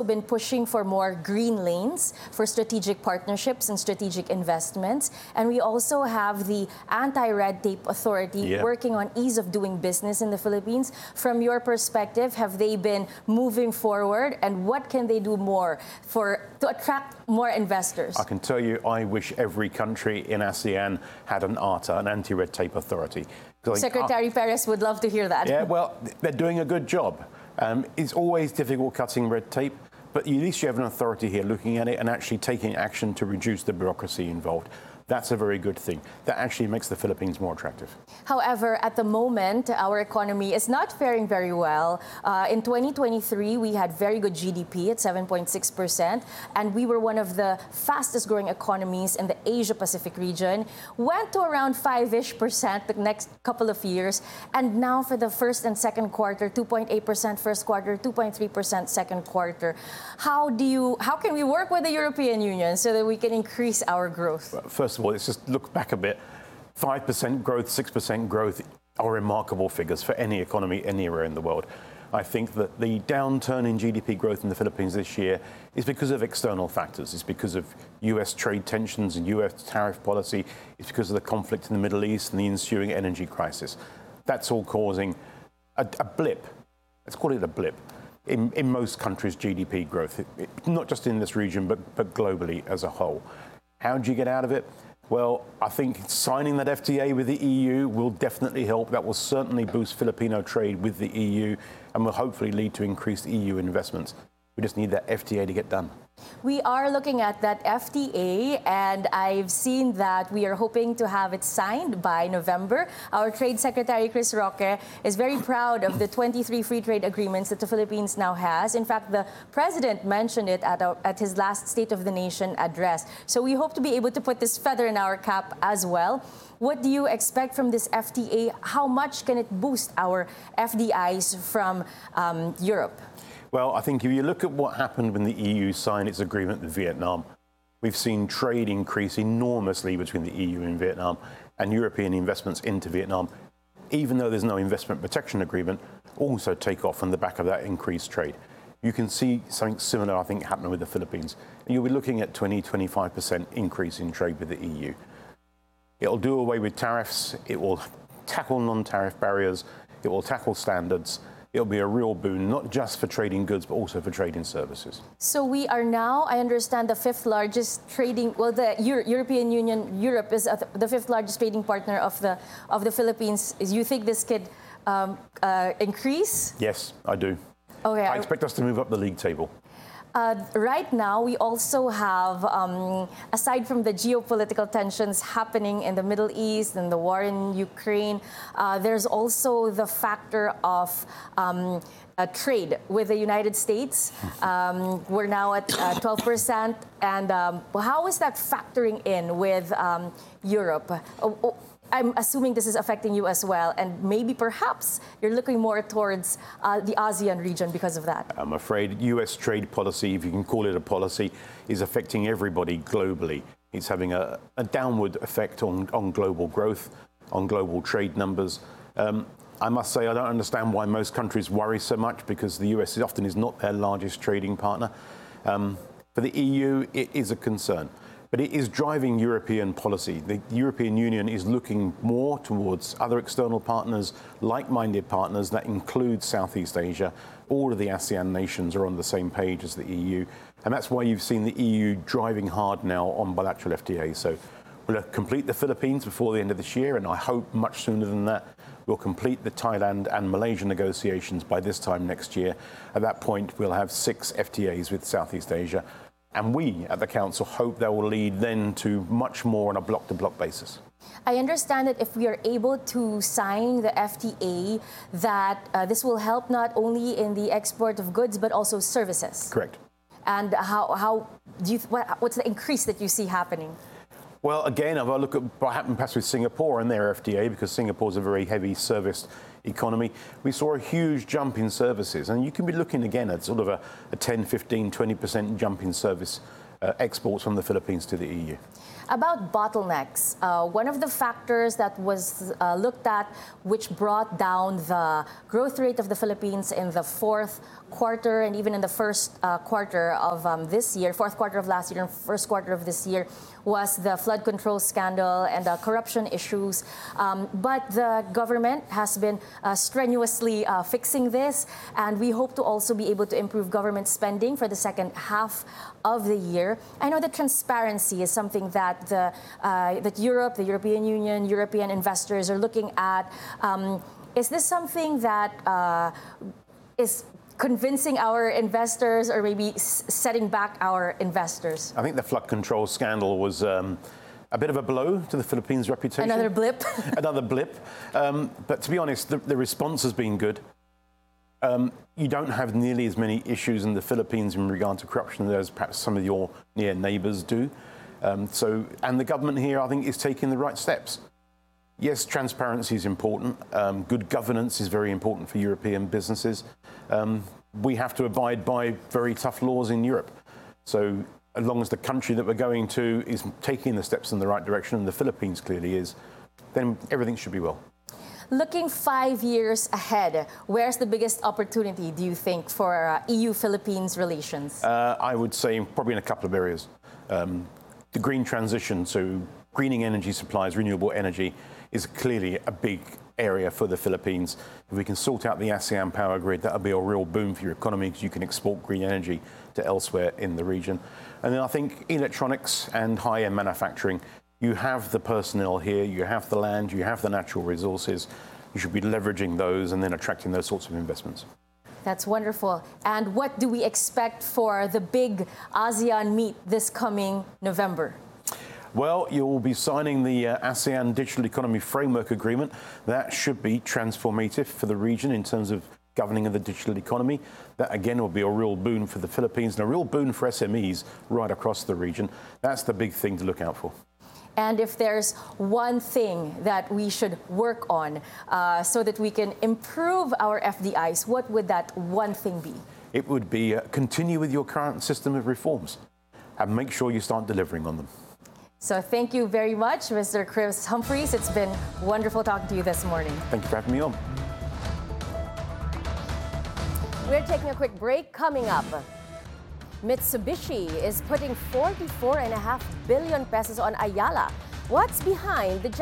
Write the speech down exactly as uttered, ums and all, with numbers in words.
been pushing for more green lanes, for strategic partnerships and strategic investments. And we also have the Anti-Red Tape Authority yeah. working on ease of doing business in the Philippines. From your perspective, have they been moving forward, and what can they do more for to attract more investors? I can tell you, I wish every country in ASEAN had an A T A, an Anti-Red Tape Authority. Secretary uh, Perez would love to hear that. Yeah, well, they're doing a good job. Um, it's always difficult cutting red tape, but at least you have an authority here looking at it and actually taking action to reduce the bureaucracy involved. That's a very good thing. That actually makes the Philippines more attractive. However, at the moment, our economy is not faring very well. Uh, in twenty twenty-three, we had very good G D P at seven point six percent, and we were one of the fastest growing economies in the Asia-Pacific region. Went to around five-ish percent the next couple of years, and now for the first and second quarter, two point eight percent first quarter, two point three percent second quarter. How do you, how can we work with the European Union so that we can increase our growth? Well, first of all, let's just look back a bit. five percent growth, six percent growth are remarkable figures for any economy anywhere in the world. I think that the downturn in G D P growth in the Philippines this year is because of external factors. It's because of U S trade tensions and U S tariff policy. It's because of the conflict in the Middle East and the ensuing energy crisis. That's all causing a, a blip. Let's call it a blip. In, in most countries' G D P growth, it, it, not just in this region, but, but globally as a whole. How do you get out of it? Well, I think signing that F T A with the E U will definitely help. That will certainly boost Filipino trade with the E U and will hopefully lead to increased E U investments. We just need that F T A to get done. We are looking at that F T A, and I've seen that we are hoping to have it signed by November. Our Trade Secretary, Chris Roque, is very proud of the twenty-three free trade agreements that the Philippines now has. In fact, the President mentioned it at, a, at his last State of the Nation address. So we hope to be able to put this feather in our cap as well. What do you expect from this F T A? How much can it boost our F D Is from um, Europe? Well, I think if you look at what happened when the E U signed its agreement with Vietnam, we've seen trade increase enormously between the E U and Vietnam and European investments into Vietnam, even though there's no investment protection agreement, also take off on the back of that increased trade. You can see something similar, I think, happening with the Philippines. And you'll be looking at twenty, twenty-five percent increase in trade with the E U. It'll do away with tariffs. It will tackle non-tariff barriers. It will tackle standards. It'll be a real boon, not just for trading goods, but also for trading services. So we are now, I understand, the fifth largest trading, well, the Euro European Union, Europe is the fifth largest trading partner of the, of the Philippines. Is you think this could um, uh, increase? Yes, I do. Okay, I expect us to move up the league table. Uh, right now, we also have, um, aside from the geopolitical tensions happening in the Middle East and the war in Ukraine, uh, there's also the factor of um, uh, trade with the United States. Um, we're now at uh, twelve percent. And um, how is that factoring in with um, Europe? Oh, oh, I'm assuming this is affecting you as well, and maybe perhaps you're looking more towards uh, the ASEAN region because of that. I'm afraid U S trade policy, if you can call it a policy, is affecting everybody globally. It's having a, a downward effect on, on global growth, on global trade numbers. Um, I must say I don't understand why most countries worry so much, because the U S often is not their largest trading partner. Um, for the E U, it is a concern. But it is driving European policy. The European Union is looking more towards other external partners, like-minded partners that include Southeast Asia. All of the ASEAN nations are on the same page as the E U. And that's why you've seen the E U driving hard now on bilateral F T As. So we'll complete the Philippines before the end of this year, and I hope much sooner than that. We'll complete the Thailand and Malaysia negotiations by this time next year. At that point, we'll have six F T As with Southeast Asia. And we at the Council hope that will lead then to much more on a block-to-block basis. I understand that if we are able to sign the F T A, that uh, this will help not only in the export of goods, but also services. Correct. And how, how do you, what, what's the increase that you see happening? Well, again, if I look at what happened perhaps with Singapore and their F T A, because Singapore's a very heavy service economy, we saw a huge jump in services. And you can be looking again at sort of a, a ten, fifteen, twenty percent jump in service uh, exports from the Philippines to the E U. About bottlenecks, uh, one of the factors that was uh, looked at which brought down the growth rate of the Philippines in the fourth quarter and even in the first uh, quarter of um, this year, fourth quarter of last year and first quarter of this year, was the flood control scandal and the corruption issues. Um, but the government has been uh, strenuously uh, fixing this, and we hope to also be able to improve government spending for the second half of the year. I know that transparency is something that the uh, that Europe, the European Union, European investors are looking at. Um, is this something that uh, is convincing our investors or maybe s- setting back our investors? I think the flood control scandal was um, a bit of a blow to the Philippines' reputation. Another blip. Another blip. Um, but to be honest, the, the response has been good. Um, you don't have nearly as many issues in the Philippines in regard to corruption as perhaps some of your near neighbours do. Um, so, and the government here, I think, is taking the right steps. Yes, transparency is important. Um, good governance is very important for European businesses. Um, we have to abide by very tough laws in Europe. So as long as the country that we're going to is taking the steps in the right direction, and the Philippines clearly is, then everything should be well. Looking five years ahead, where's the biggest opportunity, do you think, for uh, E U-Philippines relations? Uh, I would say probably in a couple of areas. Um, the green transition, so greening energy supplies, renewable energy, is clearly a big area for the Philippines. If we can sort out the ASEAN power grid, that'll be a real boom for your economy because you can export green energy to elsewhere in the region. And then I think electronics and high-end manufacturing, you have the personnel here, you have the land, you have the natural resources. You should be leveraging those and then attracting those sorts of investments. That's wonderful. And what do we expect for the big ASEAN meet this coming November? Well, you'll be signing the uh, ASEAN Digital Economy Framework Agreement. That should be transformative for the region in terms of governing of the digital economy. That, again, will be a real boon for the Philippines and a real boon for S M Es right across the region. That's the big thing to look out for. And if there's one thing that we should work on uh, so that we can improve our F D Is, what would that one thing be? It would be uh, continue with your current system of reforms and make sure you start delivering on them. So thank you very much, Mister Chris Humphreys. It's been wonderful talking to you this morning. Thank you for having me on. We're taking a quick break. Coming up, Mitsubishi is putting forty-four point five billion pesos on Ayala. What's behind the